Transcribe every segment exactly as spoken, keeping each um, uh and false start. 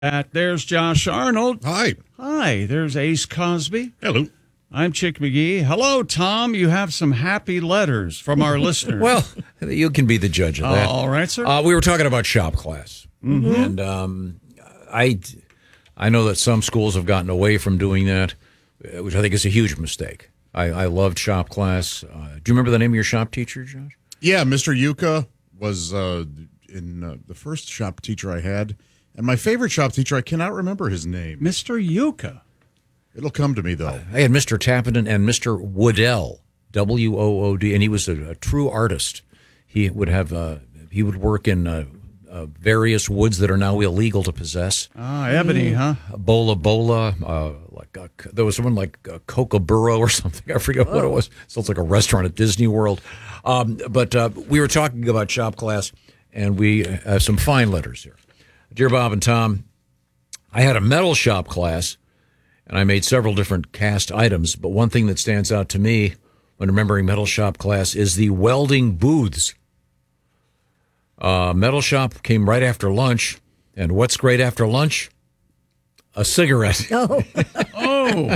At there's Josh Arnold. Hi. Hi, there's Ace Cosby. Hello. I'm Chick McGee. Hello, Tom. You have some happy letters from our listeners. Well, you can be the judge of that. Uh, all right, sir. Uh, we were talking about shop class. Mm-hmm. And um, I, I know that some schools have gotten away from doing that, uh, which I think is a huge mistake. I, I loved shop class. Uh, do you remember the name of your shop teacher, Josh? Yeah, Mister Yuka was uh, in uh, the first shop teacher I had. And my favorite shop teacher, I cannot remember his name. Mister Yuka. It'll come to me, though. I had Mister Tappenden and Mister Woodell, W O O D, and he was a, a true artist. He would have uh, he would work in uh, uh, various woods that are now illegal to possess. Ah, ebony, huh? Bola Bola, uh, like a, there was someone like a Kookaburra or something. I forget what it was. Sounds like a restaurant at Disney World. Um, but uh, we were talking about shop class, and we have some fine letters here. Dear Bob and Tom, I had a metal shop class, and I made several different cast items, but one thing that stands out to me when remembering metal shop class is the welding booths. Uh, metal shop came right after lunch, and what's great after lunch? A cigarette. Oh. Oh.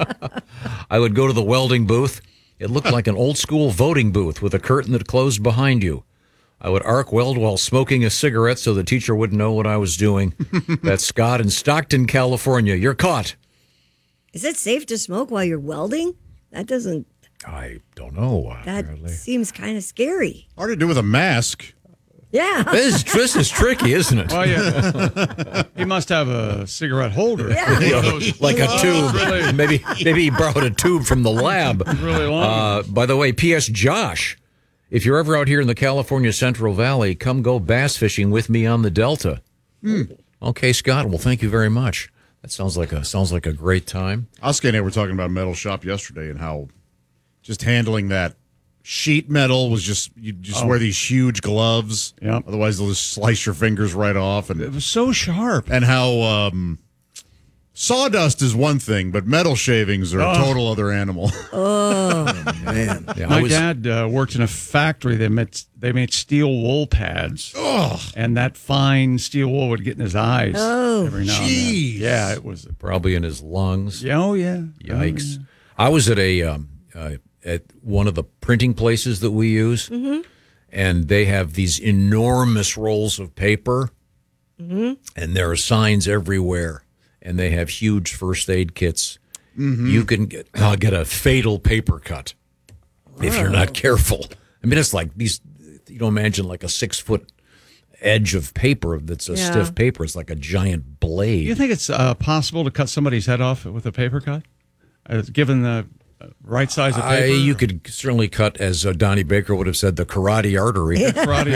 I would go to the welding booth. It looked like an old-school voting booth with a curtain that closed behind you. I would arc weld while smoking a cigarette so the teacher wouldn't know what I was doing. That's Scott in Stockton, California. You're caught. Is it safe to smoke while you're welding? That doesn't. I don't know. That apparently. seems kind of scary. Hard to do with a mask. Yeah. This is, this is tricky, isn't it? Well, yeah. He must have a cigarette holder. Yeah. Like a tube. Really? Maybe maybe he borrowed a tube from the lab. Really long. Uh, by the way, P S. Josh, if you're ever out here in the California Central Valley, come go bass fishing with me on the Delta. Hmm. Okay, Scott. Well, thank you very much. That sounds like a sounds like a great time. Oscar and I were talking about metal shop yesterday and how just handling that sheet metal was just, you just Oh. wear these huge gloves. Yep. Otherwise, they'll just slice your fingers right off. And It was so sharp. and how um, sawdust is one thing, but metal shavings are a Oh. total other animal. Oh. Man, yeah, My I was, dad uh, worked in a factory. They made they made steel wool pads, and that fine steel wool would get in his eyes Oh. every now Jeez. and then. Yeah, it was. probably in his lungs. Yeah, oh yeah. Yikes! I was at a um, uh, at one of the printing places that we use, and they have these enormous rolls of paper, and there are signs everywhere, and they have huge first aid kits. You can get uh, get a fatal paper cut if you're not careful. I mean, it's like these. You don't imagine like a six foot edge of paper that's a Yeah. stiff paper. It's like a giant blade. You think it's uh, possible to cut somebody's head off with a paper cut, uh, given the uh, right size of I, paper? you could certainly cut, as uh, Donnie Baker would have said, the karate artery. Karate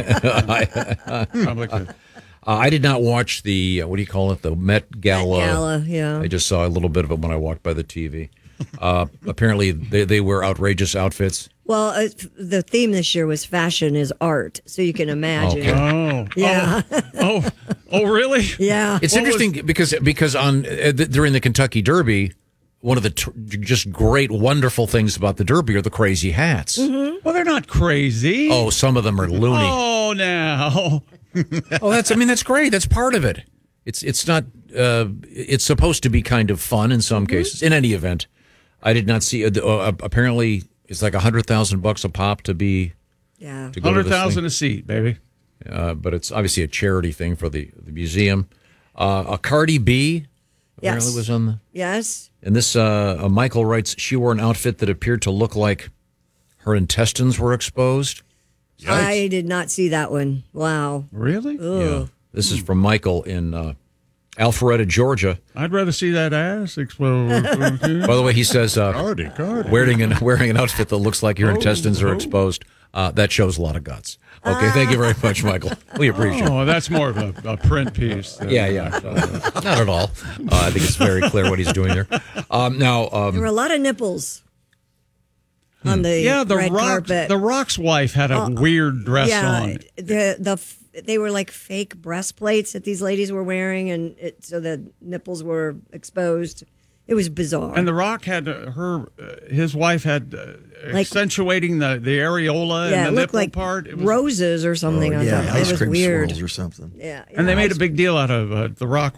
artery. Probably could. Uh, I did not watch the, uh, what do you call it, the Met Gala. Met Gala, yeah. I just saw a little bit of it when I walked by the T V. Uh, apparently, they, they wear outrageous outfits. Well, uh, the theme this year was fashion is art, so you can imagine. Okay. Oh, Yeah. Oh, oh, oh, really? Yeah. It's What was- interesting because because on uh, th- during the Kentucky Derby, one of the t- just great, wonderful things about the Derby are the crazy hats. Well, they're not crazy. Oh, some of them are loony. Oh, now. Oh, that's I mean that's great. That's part of it. It's it's not. Uh, it's supposed to be kind of fun in some cases. In any event, I did not see. Uh, uh, apparently, it's like a hundred thousand bucks a pop to be Yeah. to go to Hundred this thousand thing. a seat, baby. Uh, but it's obviously a charity thing for the the museum. Uh, a Cardi B apparently Yes. was on the. Yes. And this, uh, uh, Michael writes, she wore an outfit that appeared to look like her intestines were exposed. I did not see that one. Wow. Really? Yeah. This is from Michael in uh, Alpharetta, Georgia. I'd rather see that ass explode. By the way, he says uh, Cardi, Cardi. wearing an wearing an outfit that looks like your intestines are exposed. Uh, that shows a lot of guts. Okay, thank you very much, Michael. We appreciate it. Oh, that's more of a, a print piece. than- Yeah, yeah. Uh, not at all. Uh, I think it's very clear what he's doing there. Um, now, There were um, a lot of nipples on the Yeah, the red rock. carpet. The Rock's wife had a weird dress yeah, on. the the f- they were like fake breastplates that these ladies were wearing, and it, so the nipples were exposed. It was bizarre. And The Rock had uh, her, uh, his wife had uh, Like- accentuating the, the areola yeah, and it the looked nipple like part. It was, roses or something. Oh, on yeah, top. ice It was cream weird. swirls or something. Yeah, and they yeah, made ice a big deal out of uh, The Rock